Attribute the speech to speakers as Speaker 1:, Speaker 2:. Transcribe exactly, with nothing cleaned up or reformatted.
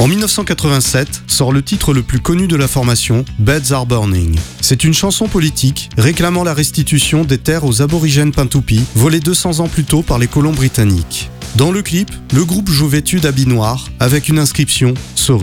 Speaker 1: En dix-neuf cent quatre-vingt-sept sort le titre le plus connu de la formation, Beds Are Burning. C'est une chanson politique réclamant la restitution des terres aux aborigènes Pintupi, volées deux cents ans plus tôt par les colons britanniques. Dans le clip, le groupe joue vêtu d'habits noirs avec une inscription « Sorry ».